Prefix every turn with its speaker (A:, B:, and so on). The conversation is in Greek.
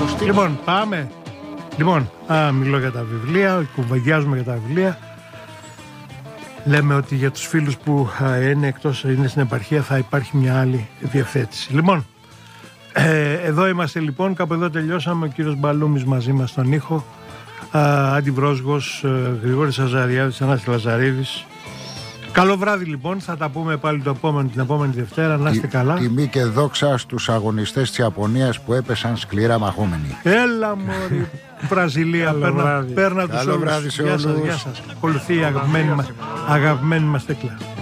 A: Λοιπόν, πάμε. Λοιπόν, μιλώ για τα βιβλία, κουβεντιάζουμε για τα βιβλία. Λέμε ότι για τους φίλους που είναι εκτός, είναι στην επαρχία, θα υπάρχει μια άλλη διευθέτηση. Λοιπόν, εδώ είμαστε λοιπόν, κάπου εδώ τελειώσαμε. Ο κύριος Μπαλούμης μαζί μας στον ήχο, Αντιβρόσγος, Γρηγόρης Αζαριάδης, Ανάσης Λαζαρίδης. Καλό βράδυ λοιπόν, θα τα πούμε πάλι την επόμενη Δευτέρα, να είστε καλά.
B: Τιμή και δόξα στους αγωνιστές της Ιαπωνίας που έπεσαν σκληρά μαχόμενοι.
A: Έλα μωρή Βραζιλία, παίρνα τους όλους.
B: Καλό βράδυ σε όλους.
A: Γεια σας. Ακολουθεί η αγαπημένη μας τέκλα.